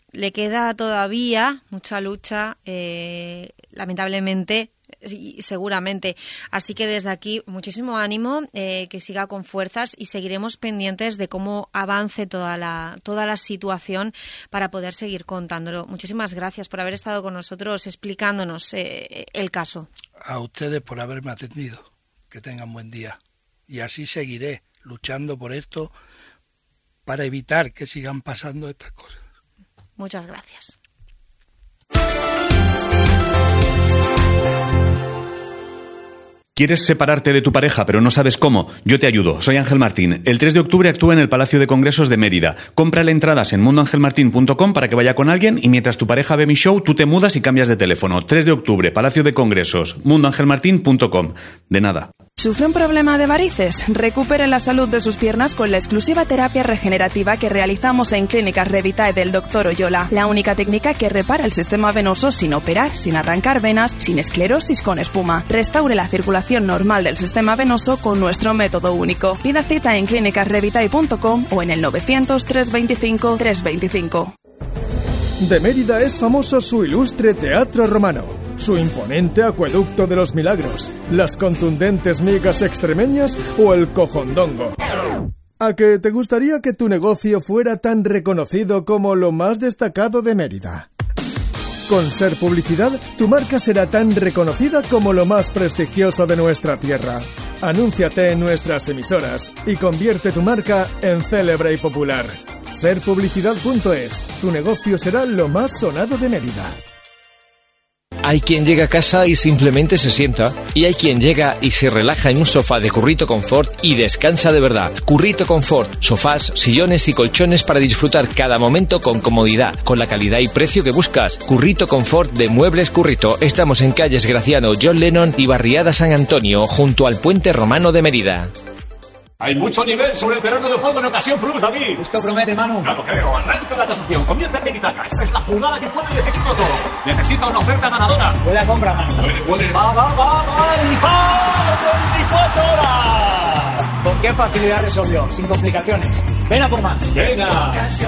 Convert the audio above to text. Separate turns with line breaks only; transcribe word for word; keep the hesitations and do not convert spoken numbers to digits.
le queda todavía mucha lucha, eh, lamentablemente, seguramente. Así que desde aquí muchísimo ánimo, eh, que siga con fuerzas y seguiremos pendientes de cómo avance toda la toda la situación para poder seguir contándolo. Muchísimas gracias por haber estado con nosotros explicándonos eh, el caso.
A ustedes por haberme atendido. Que tengan buen día. Y así seguiré luchando por esto para evitar que sigan pasando estas cosas.
Muchas gracias.
¿Quieres separarte de tu pareja pero no sabes cómo? Yo te ayudo. Soy Ángel Martín. El tres de octubre actúa en el Palacio de Congresos de Mérida. Cómprale entradas en mundo ángel martín punto com para que vaya con alguien y mientras tu pareja ve mi show, tú te mudas y cambias de teléfono. tres de octubre, Palacio de Congresos, mundo ángel martín punto com. De nada.
¿Sufre un problema de varices? Recupere la salud de sus piernas con la exclusiva terapia regenerativa que realizamos en Clínicas Revitae del doctor Oyola. La única técnica que repara el sistema venoso sin operar, sin arrancar venas, sin esclerosis con espuma. Restaure la circulación normal del sistema venoso con nuestro método único. Pida cita en clínicas revitae punto com o en el novecientos, trescientos veinticinco, trescientos veinticinco.
De Mérida es famoso su ilustre teatro romano, su imponente acueducto de los milagros, las contundentes migas extremeñas o el cojondongo. ¿A que te gustaría que tu negocio fuera tan reconocido como lo más destacado de Mérida? Con Ser Publicidad, tu marca será tan reconocida como lo más prestigioso de nuestra tierra. Anúnciate en nuestras emisoras y convierte tu marca en célebre y popular. ser publicidad punto es. Tu negocio será lo más sonado de Mérida.
Hay quien llega a casa y simplemente se sienta, y hay quien llega y se relaja en un sofá de Currito Confort y descansa de verdad. Currito Confort, sofás, sillones y colchones para disfrutar cada momento con comodidad, con la calidad y precio que buscas. Currito Confort de Muebles Currito. Estamos en calles Graciano, John Lennon y Barriada San Antonio, junto al Puente Romano de Mérida.
Hay mucho nivel sobre el terreno de juego en Ocasión Plus, David.
Esto promete, Manu.
Ya lo creo. Arranca la tasación. Comienza el tiki-taka. Esta es la jugada que puede decidirlo todo. Necesita una oferta ganadora.
Puede compra, Manu.
Puede, puede. Va, va, va, va. veinticuatro horas.
Con qué facilidad resolvió. Sin complicaciones. Ven a por más.
Venga.